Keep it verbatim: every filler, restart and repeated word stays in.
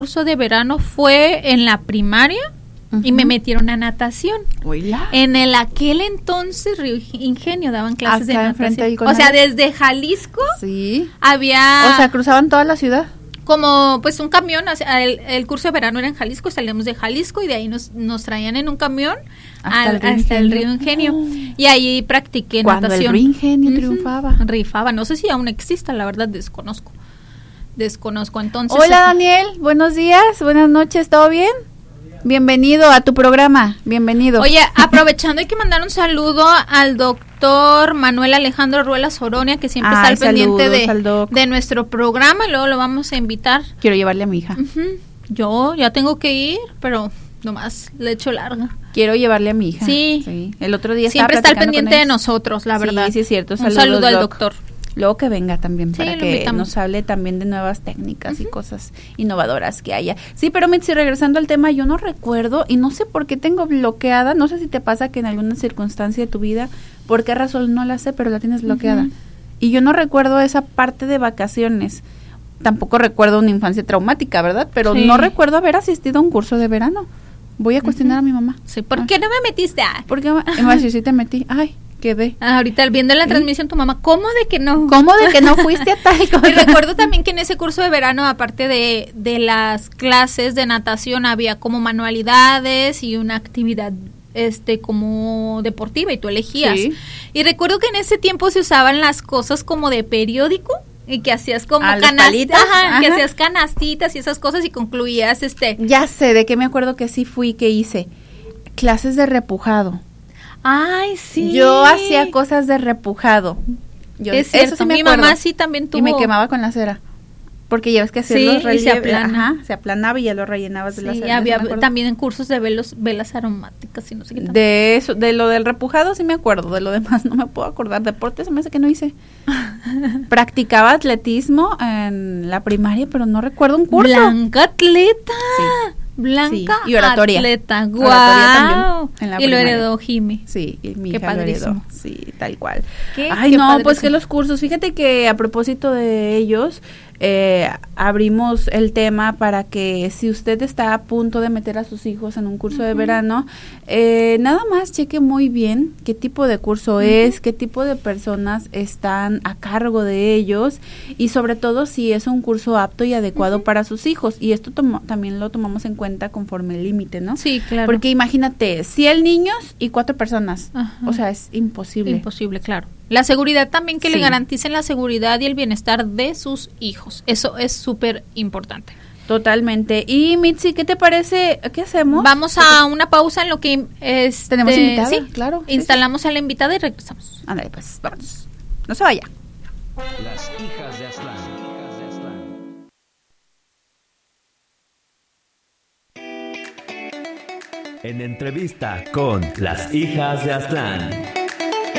curso de verano fue en la primaria. Uh-huh. Y me metieron a natación. Oila. En el aquel entonces Río Ingenio daban clases Acá de natación. O sea, desde Jalisco sí. había... O sea, cruzaban toda la ciudad. Como pues un camión, el, el curso de verano era en Jalisco, salíamos de Jalisco y de ahí nos, nos traían en un camión hasta, al, el, río hasta el Río Ingenio. Oh. Y ahí practiqué Cuando natación. Cuando el Río Ingenio uh-huh. triunfaba. Rifaba, no sé si aún exista, la verdad desconozco. Desconozco, entonces... Hola Daniel, buenos días, buenas noches, ¿todo bien? Bienvenido a tu programa, bienvenido. Oye, aprovechando hay que mandar un saludo al doctor Manuel Alejandro Ruelas Soronia, que siempre Ay, está al pendiente de, de nuestro programa, y luego lo vamos a invitar. Quiero llevarle a mi hija. Uh-huh. Yo ya tengo que ir, pero nomás le echo larga. Quiero llevarle a mi hija. Sí. sí. El otro día siempre está al pendiente de nosotros, la verdad. Sí, sí, es cierto. Un saludo al doctor. Luego que venga también, sí, para que invitamos. Nos hable también de nuevas técnicas uh-huh. y cosas innovadoras que haya. Sí, pero Mitzi, regresando al tema, yo no recuerdo y no sé por qué tengo bloqueada, no sé si te pasa que en alguna circunstancia de tu vida, por qué razón no la sé, pero la tienes bloqueada. Uh-huh. Y yo no recuerdo esa parte de vacaciones. Tampoco recuerdo una infancia traumática, ¿verdad? Pero sí. no recuerdo haber asistido a un curso de verano. Voy a cuestionar uh-huh. a mi mamá. Sí, ¿por qué no me metiste? Ah. ¿Por qué? Más si sí te metí. Ay. Quedé. Ah, ahorita viendo la ¿Sí? transmisión tu mamá, ¿cómo de que no? ¿Cómo de que no fuiste a tal cosa? Y recuerdo también que en ese curso de verano, aparte de, de las clases de natación, había como manualidades y una actividad este como deportiva y tú elegías. Sí. Y recuerdo que en ese tiempo se usaban las cosas como de periódico y que hacías como canastitas, ajá, que hacías canastitas y esas cosas y concluías este. Ya sé, de qué me acuerdo que sí fui, que hice clases de repujado. Ay, sí. Yo hacía cosas de repujado. Yo, es cierto, eso sí me mi acuerdo. Mamá sí también tuvo. Y me quemaba con la cera. Porque llevas que hacer sí, los rellenos. Se aplana. Ajá, se aplanaba y ya lo rellenabas de sí, la cera. Sí, había también en cursos de velos, velas aromáticas y no sé qué tal. De eso, de lo del repujado sí me acuerdo, de lo demás no me puedo acordar. Deportes se me hace que no hice. Practicaba atletismo en la primaria, pero no recuerdo un curso. Blanca atleta. Sí. Blanca sí, y oratoria. Atleta, guau. Oratoria también en la y lo primaria. heredó Jimmy. Sí, y mi Qué hija padrísimo. Lo heredó. Sí, tal cual. ¿Qué? Ay, Qué no, padrísimo. pues que los cursos, fíjate que a propósito de ellos, eh, abrimos el tema para que si usted está a punto de meter a sus hijos en un curso uh-huh. de verano, eh, nada más cheque muy bien qué tipo de curso uh-huh. es, qué tipo de personas están a cargo de ellos y sobre todo si es un curso apto y adecuado uh-huh. para sus hijos. Y esto tomo, también lo tomamos en cuenta conforme el límite, ¿no? Sí, claro. Porque imagínate, cien niños y cuatro personas, uh-huh. o sea, es imposible. Imposible, claro. La seguridad también, que sí. le garanticen la seguridad y el bienestar de sus hijos. Eso es súper importante. Totalmente. Y Mitzi, ¿qué te parece? ¿Qué hacemos? Vamos a una pausa en lo que este, tenemos invitada, sí, claro. Instalamos sí, sí. a la invitada y regresamos. Ándale, pues, vamos. No se vaya. Las hijas de Aztlán. En entrevista con las hijas de Aztlán.